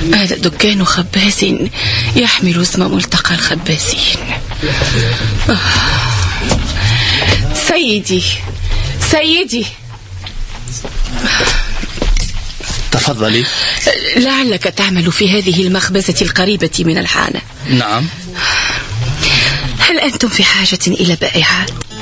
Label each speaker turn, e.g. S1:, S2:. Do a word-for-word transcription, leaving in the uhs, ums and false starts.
S1: هذا دكان خباز يحمل اسم ملتقى الخبازين. آه. سيدي سيدي
S2: تفضلي.
S1: لعلك تعمل في هذه المخبزة القريبة من الحانة.
S2: نعم.
S1: هل أنتم في حاجة إلى بائعات؟